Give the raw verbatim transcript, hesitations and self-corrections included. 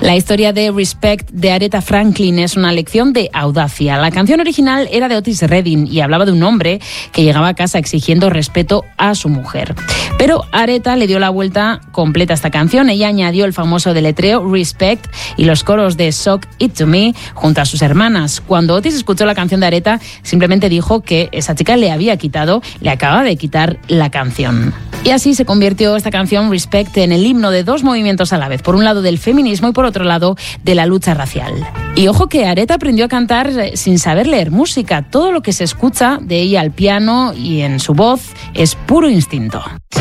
La historia de Respect de Aretha Franklin es una lección de audacia. La canción original era de Otis Redding y hablaba de un hombre que llegaba a casa exigiendo respeto a su mujer. Pero Aretha le dio la vuelta completa a esta canción. Ella añadió el famoso deletreo Respect y los coros de Sock It To Me junto a sus hermanas. Cuando Otis escuchó la canción de Aretha, simplemente dijo que esa chica le había quitado, le acaba de quitar la canción. Y así se convirtió esta canción Respect en el himno de dos movimientos a la vez. Por un lado del feminismo y por otro lado de la lucha racial. Y ojo que Aretha aprendió a cantar sin saber leer música. Todo lo que se escucha de ella al piano y en su voz es puro instinto.